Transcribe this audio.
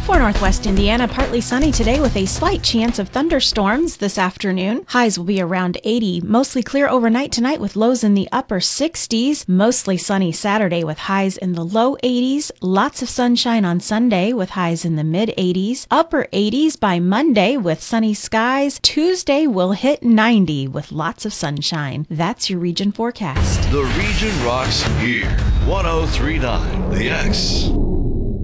For Northwest Indiana, partly sunny today with a slight chance of thunderstorms this afternoon. Highs will be around 80. Mostly clear overnight tonight with lows in the upper 60s. Mostly sunny Saturday with highs in the low 80s. Lots of sunshine on Sunday with highs in the mid 80s. Upper 80s by Monday with sunny skies. Tuesday will hit 90 with lots of sunshine. That's your region forecast. The region rocks here. 103.9 The X.